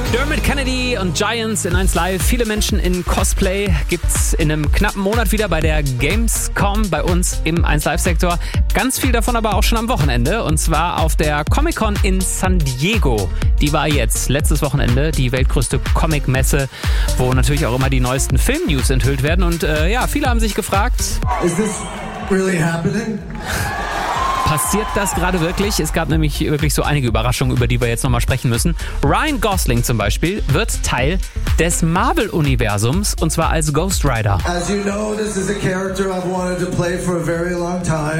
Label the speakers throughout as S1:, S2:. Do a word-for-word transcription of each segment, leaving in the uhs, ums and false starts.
S1: Dermot Kennedy und Giants in eins Live. Viele Menschen in Cosplay gibt's in einem knappen Monat wieder bei der Gamescom bei uns im eins Live-Sektor. Ganz viel davon aber auch schon am Wochenende und zwar auf der Comic-Con in San Diego. Die war jetzt letztes Wochenende, die weltgrößte Comic-Messe, wo natürlich auch immer die neuesten Film-News enthüllt werden. Und äh, ja, viele haben sich gefragt,
S2: Is this really happening?
S1: Passiert das gerade wirklich? Es gab nämlich wirklich so einige Überraschungen, über die wir jetzt nochmal sprechen müssen. Ryan Gosling zum Beispiel wird Teil des Marvel-Universums und zwar als Ghost Rider.
S2: As you know, this is a character I've wanted to play for a very long time.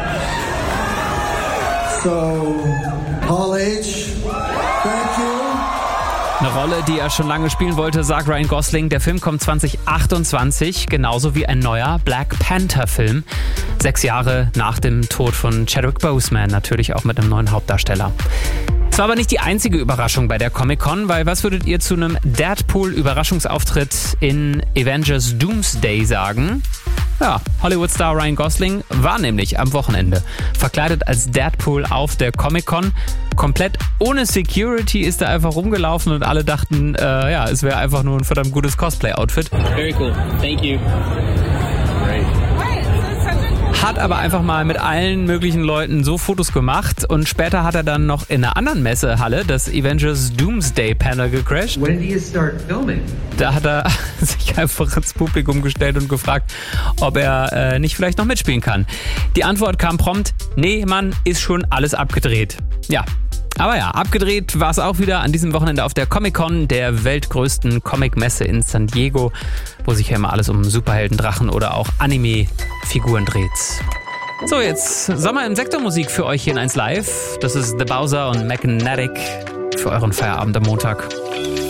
S2: So, Hall H, thank you.
S1: Eine Rolle, die er schon lange spielen wollte, sagt Ryan Gosling. Der Film kommt zwanzig achtundzwanzig, genauso wie ein neuer Black Panther-Film. Sechs Jahre nach dem Tod von Chadwick Boseman, natürlich auch mit einem neuen Hauptdarsteller. Es war aber nicht die einzige Überraschung bei der Comic-Con, weil was würdet ihr zu einem Deadpool-Überraschungsauftritt in Avengers Doomsday sagen? Ja, Hollywood-Star Ryan Gosling war nämlich am Wochenende verkleidet als Deadpool auf der Comic-Con. Komplett ohne Security ist er einfach rumgelaufen und alle dachten, äh, ja, es wäre einfach nur ein verdammt gutes Cosplay-Outfit.
S3: Very cool. Thank you. Great.
S1: Hat aber einfach mal mit allen möglichen Leuten so Fotos gemacht und später hat er dann noch in einer anderen Messehalle das Avengers Doomsday Panel gecrashed.
S4: When do you start filming?
S1: Da hat er sich einfach ins Publikum gestellt und gefragt, ob er äh, nicht vielleicht noch mitspielen kann. Die Antwort kam prompt, nee, Mann, ist schon alles abgedreht. Ja. Aber ja, abgedreht war es auch wieder an diesem Wochenende auf der Comic-Con, der weltgrößten Comic-Messe in San Diego, wo sich ja immer alles um Superhelden, Drachen oder auch Anime-Figuren dreht. So, jetzt Sommer im Sektormusik für euch hier in eins Live. Das ist The Bowser und Magnetic für euren Feierabend am Montag.